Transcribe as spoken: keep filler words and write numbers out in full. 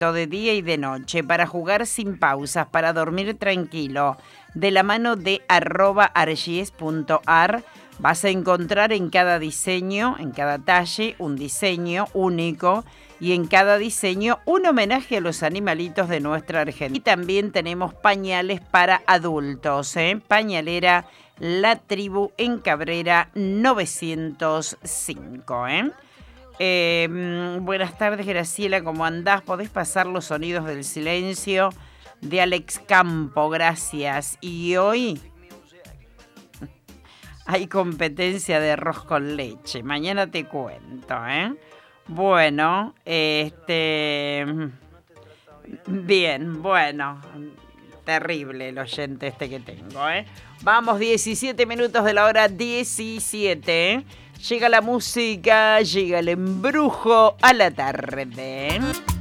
de día y de noche, para jugar sin pausas, para dormir tranquilo. De la mano de arroba argies punto ar vas a encontrar en cada diseño, en cada talle, un diseño único y en cada diseño un homenaje a los animalitos de nuestra Argentina. Y también tenemos pañales para adultos, ¿eh? Pañalera La Tribu en Cabrera novecientos cinco, ¿eh? Eh, buenas tardes, Graciela, ¿cómo andás? ¿Podés pasar los sonidos del silencio de Alex Campo? Gracias. Y hoy hay competencia de arroz con leche. Mañana te cuento, ¿eh? Bueno, este... Bien, bueno... Terrible el oyente este que tengo, ¿eh? Vamos, diecisiete minutos de la hora diecisiete, ¿eh? Llega la música, llega el embrujo a la tarde.